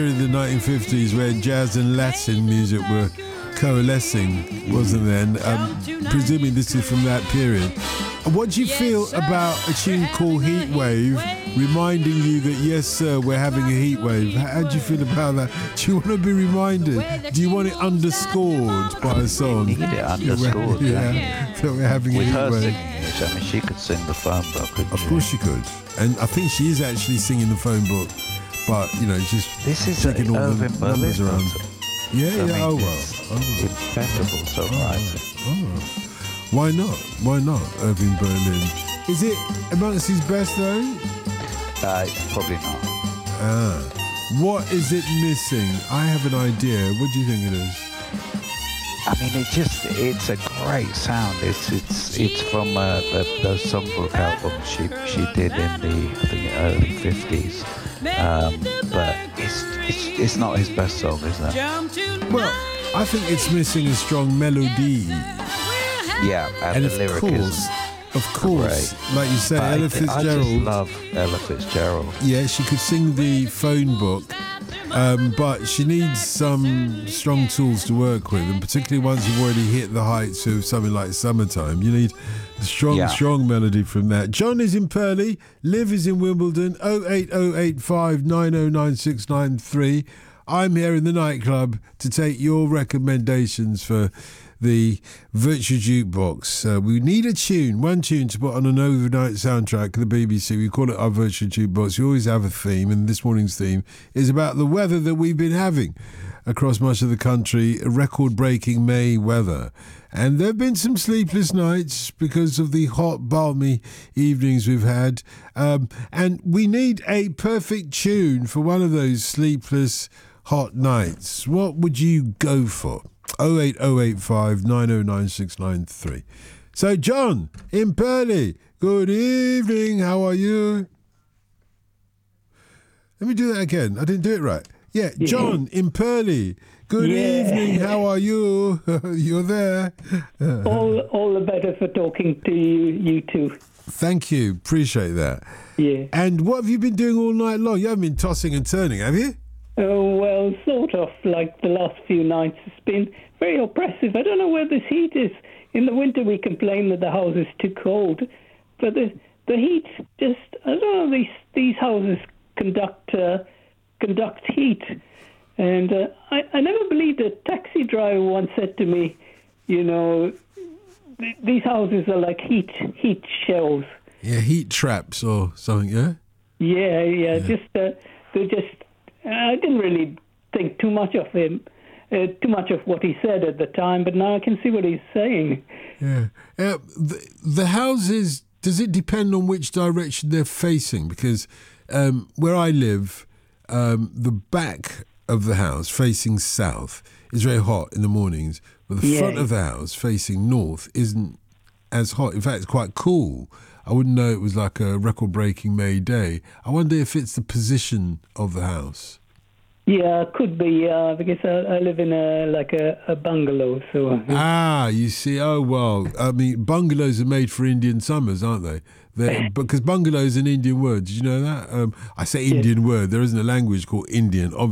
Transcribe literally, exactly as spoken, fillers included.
In the nineteen fifties, where jazz and Latin music were coalescing, wasn't there? And um, presuming this is from that period. What do you feel about a tune called Heat Wave, reminding you that, yes, sir, we're having a heat wave? How do you feel about that? Do you want to be reminded? Do you want it underscored by a song? You need it underscored, yeah. yeah. yeah. So we're having With a heat her wave. singing it, I mean, she could sing the phone book, couldn't Of she? course she could. And I think she is actually singing the phone book, but, you know, just This is checking all the Irving Berlin. numbers around. Yeah, I yeah, mean, oh well. it's Oh. impeccable songwriting. Oh. Why not? Why not Irving Berlin? Is it amongst his best though? Uh, probably not. Ah. What is it missing? I have an idea. What do you think it is? I mean, it just, it's a great sound. It's it's it's from uh, the, the songbook album she she did in the, I think, early fifties. Um, but it's, it's it's not his best song, is it? Well, I think it's missing a strong melody. Yeah, and, And the of lyric course, is of course, great. like you say, But I Ella thi- I Fitzgerald. just love Ella Fitzgerald. Yeah, she could sing the phone book, um, but she needs some strong tools to work with, and particularly once you've already hit the heights of something like Summertime, you need a strong, Yeah. strong melody from that. John is in Purley, Liv is in Wimbledon, oh eight oh eight five nine oh nine six nine three. I'm here in the nightclub to take your recommendations for the Virtual Jukebox. Uh, we need a tune, one tune to put on an overnight soundtrack of the B B C. We call it our Virtual Jukebox. We always have a theme, and this morning's theme is about the weather that we've been having across much of the country, record-breaking May weather. And there have been some sleepless nights because of the hot, balmy evenings we've had. Um, and we need a perfect tune for one of those sleepless, hot nights. What would you go for? oh eight oh eight five nine oh nine six nine three. So, John in Purley, good evening. How are you? Let me do that again. I didn't do it right. Yeah, John in Purley. Good Yeah. evening. How are you? You're there. all all the better for talking to you, you two. Thank you. Appreciate that. Yeah. And what have you been doing all night long? You haven't been tossing and turning, have you? Oh, well, sort of like the last few nights. It's been very oppressive. I don't know where this heat is. In the winter, we complain that the house is too cold. But the the heat just, I don't know, these, these houses conduct uh, conduct heat. And uh, I, I never believed a taxi driver once said to me, you know, th- these houses are like heat heat shells. Yeah, heat traps or something, yeah? Yeah, yeah, just uh, they just. I didn't really think too much of him, uh, too much of what he said at the time, but now I can see what he's saying. Yeah. Uh, the, the houses, does it depend on which direction they're facing? Because um, where I live, um, the back of the house facing south is very hot in the mornings, but the Yeah. front of the house facing north isn't as hot. In fact, it's quite cool. I wouldn't know it was like a record-breaking May day. I wonder if it's the position of the house. Yeah, could be, uh, because I, I live in a like a, a bungalow, so... Ah, you see. Oh, well, I mean, bungalows are made for Indian summers, aren't they? They're, because bungalow is an Indian word. Did you know that? Um, I say Indian word. There isn't a language called Indian, obviously.